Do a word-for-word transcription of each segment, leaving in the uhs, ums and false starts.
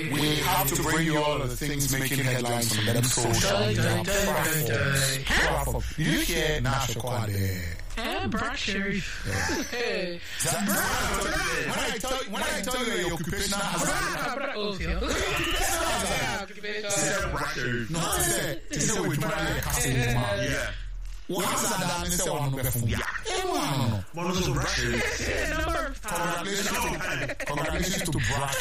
we have to bring you all of the things making headlines from them social media platform. Did you hear Nash Okwade? Eh, Brock Sheriff. When I tell when I tell you your occupation has no, it's a with yeah. What's that done? It's a one of them. Yeah. One of those brushes. Congratulations to Brock.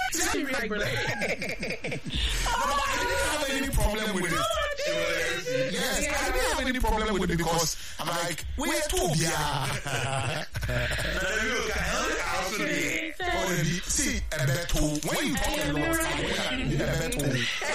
I didn't have any problem with it. Yes, I didn't have any problem with it because I'm like, we're too yeah. See, a bet too. When you talk a lot of time, a bet too.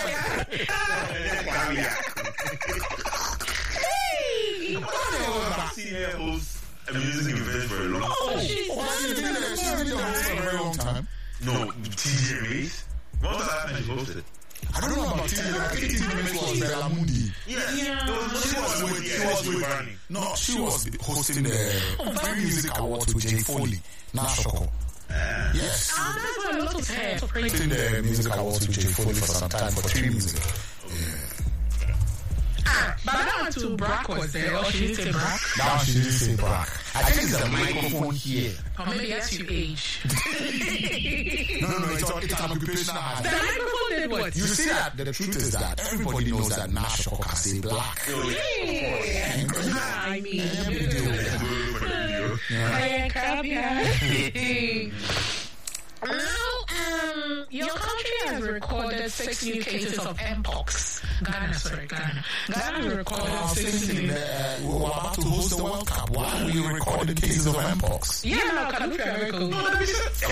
I've seen her host a music event for a long time. Oh, she's been there for a very long time. No, T J Mace. What was the last time she hosted? I don't know about T J Mace. I think T J Mace was Bella Mundi. Yeah, yeah. She was with, she was with Barney. No, she was hosting the Free Music Award to Jay Foley, Nashoko. Uh, yes. Ah, that's what I love to say. Hosting the Music Award to Jay Foley for some time for Tree Music. Yeah. Ah, but I went to Brock was there. Oh, she didn't say Brock? No, she didn't say Brock. I think it's the microphone here. Or maybe that's your age. no, no, no, it's, it's, it's an occupational hazard. The microphone did what? You see that? The truth is that everybody knows that Nash can say black. Yeah. I mean, now, um, your country has recorded six new cases of Mpox. Ghana, sorry, Ghana. Ghana has recorded six new. Uh, we're about to host the World Cup. Why are we recording cases of Mpox? Yeah, no, Kalufi America. No, that is it.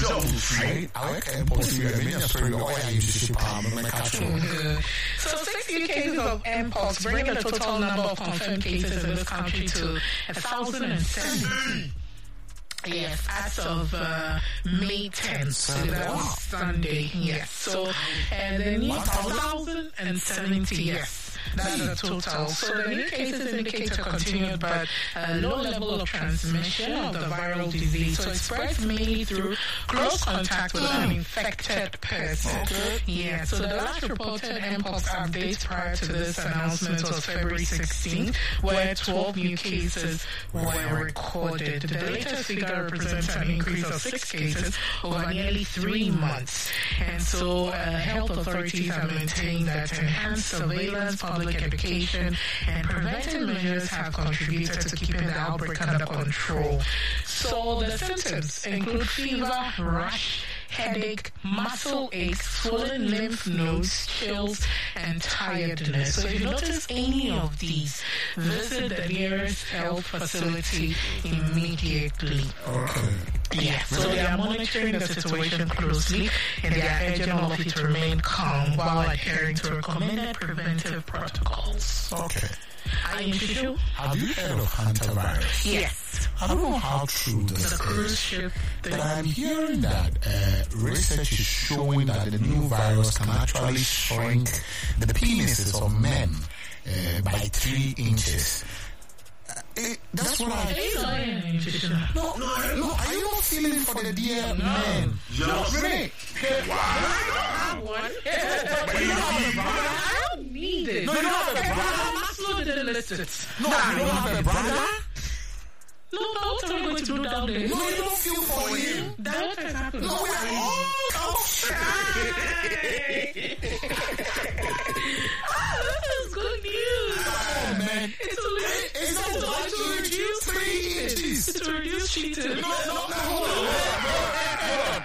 I work Mpox here. I mean, I'm sorry, oh, yeah, you should ship um, my catch. So, six new cases of Mpox, bringing the total number of confirmed cases in this country to one thousand seventy. Yes, as of uh, May tenth, so that's Sunday, yes. So, and then one thousand seventy, yes. That's the total. So the new cases indicate a continued but uh, low level of transmission of the viral disease. So it spreads mainly through close contact with an infected person. Okay. Yeah, so the last reported Mpox update prior to this announcement was February sixteenth, where twelve new cases were recorded. The latest figure represents an increase of six cases over nearly three months. And so uh, health authorities are maintaining that enhanced surveillance, public education, and preventive measures have contributed to keeping the outbreak under control. So the symptoms include fever, rash, headache, muscle aches, swollen lymph nodes, chills, and tiredness. So if you notice any of these, visit the nearest health facility immediately. Okay. Yeah, so they are monitoring the situation closely and they are urging all of you to remain calm while adhering to recommended preventive protocols. Okay. Are you sure? Have you heard of hantavirus? Yes. I don't know how true this the cruise is, ship but I'm hearing that uh, research is showing that the new virus can actually shrink the penises of men uh, by three inches. It, that's what I feel. No, no, no. Are you not feeling for the dear no. men? Just really? Wow. I don't have one. But you don't have a brother? I don't need it. No, you don't have a brother? Maslow didn't list it. No, nah, you don't have a brother? No, but what are we going to do down there? No, you don't feel for him. That's what has happened. No, we are all outside. Good news. Oh, man. It's a little, it's not like to reduce three inches. It's to reduce cheating. No, no, no. Hold on, hold on, hold on.